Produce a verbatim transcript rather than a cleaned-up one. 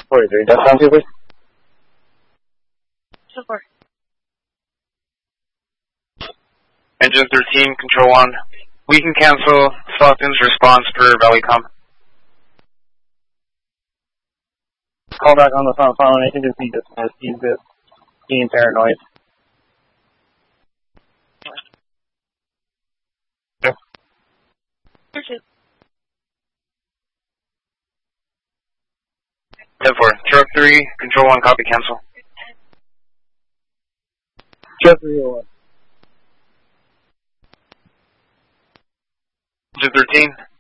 forty-three, that's down to please. Support. Engine thirteen, control one. We can cancel Stockton's response per Valleycom. Call back on the phone, phone, it can just be dismissed. He's just being paranoid. Two. ten four, truck three, control one, copy, cancel. Just three oh one. Engine thirteen,